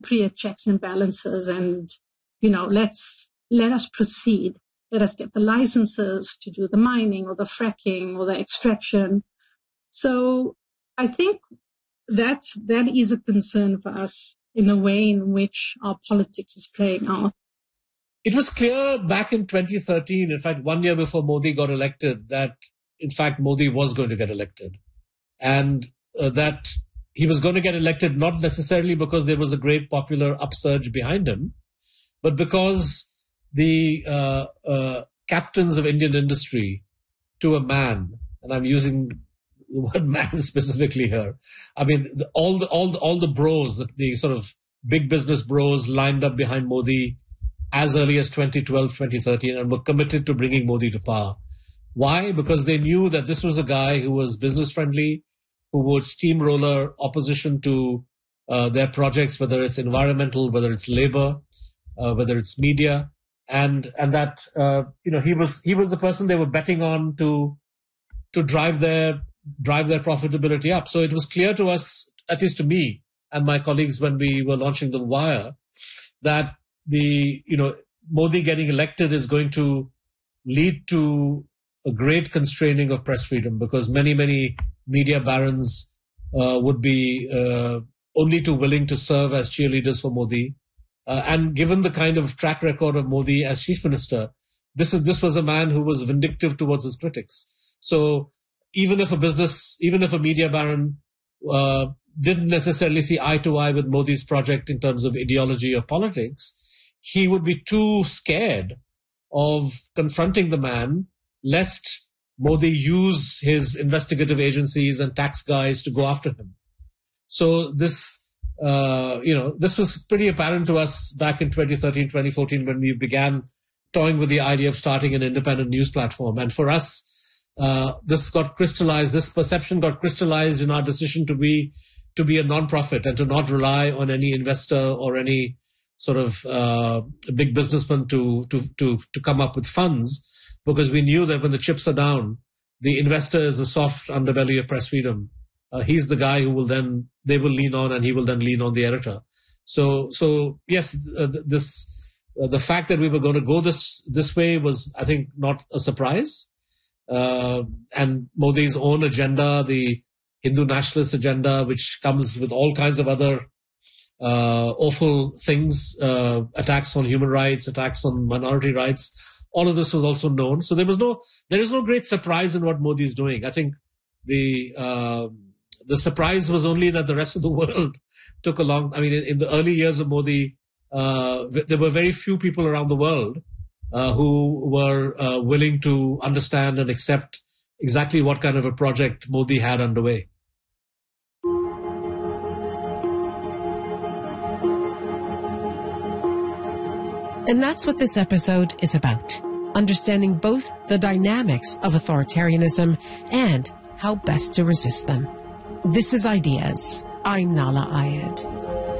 appropriate checks and balances, and, let us proceed. Let us get the licenses to do the mining or the fracking or the extraction. So I think that is a concern for us in the way in which our politics is playing out. It was clear back in 2013, in fact, 1 year before Modi got elected, that in fact Modi was going to get elected. And that he was going to get elected not necessarily because there was a great popular upsurge behind him, but because the captains of Indian industry, to a man, and I'm using the word man specifically here, I mean, all the bros, the sort of big business bros lined up behind Modi as early as 2012, 2013, and were committed to bringing Modi to power. Why? Because they knew that this was a guy who was business friendly, who would steamroller opposition to their projects, whether it's environmental, whether it's labor, whether it's media, and that he was the person they were betting on to drive their profitability up. So it was clear to us, at least to me and my colleagues, when we were launching The Wire, that Modi getting elected is going to lead to a great constraining of press freedom, because many media barons would be only too willing to serve as cheerleaders for Modi. And given the kind of track record of Modi as chief minister, this was a man who was vindictive towards his critics. So even if a media baron didn't necessarily see eye to eye with Modi's project in terms of ideology or politics, he would be too scared of confronting the man, lest Modi use his investigative agencies and tax guys to go after him. So this was pretty apparent to us back in 2013, 2014, when we began toying with the idea of starting an independent news platform. And for us, this perception got crystallized in our decision to be a non-profit and to not rely on any investor or any sort of big businessman to come up with funds, because we knew that when the chips are down, the investor is the soft underbelly of press freedom. He's the guy who they will lean on, and he will then lean on the editor. So yes, the fact that we were going to go this way was, I think, not a surprise. And Modi's own agenda, the Hindu nationalist agenda, which comes with all kinds of other awful things, attacks on human rights, attacks on minority rights, all of this was also known. So there is no great surprise in what Modi is doing. I think the surprise was only that the rest of the world took along. I mean, in the early years of Modi, there were very few people around the world who were willing to understand and accept exactly what kind of a project Modi had underway. And that's what this episode is about. Understanding both the dynamics of authoritarianism and how best to resist them. This is Ideas. I'm Nahlah Ayed.